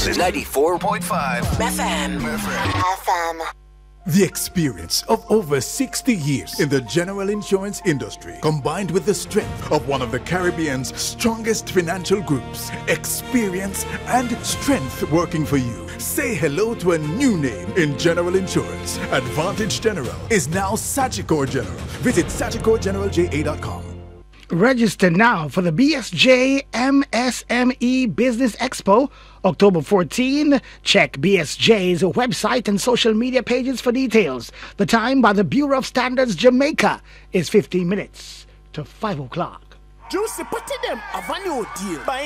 94.5 FM. The experience of over 60 years in the general insurance industry, combined with the strength of one of the Caribbean's strongest financial groups, experience and strength working for you. Say hello to a new name in general insurance. Advantage General is now Sagicor General. Visit SagicorGeneralJA.com. Register now for the BSJ MSME Business Expo, October 14. Check BSJ's website and social media pages for details. The time by the Bureau of Standards Jamaica is 15 minutes to 5 o'clock. Juicy, put them a new deal.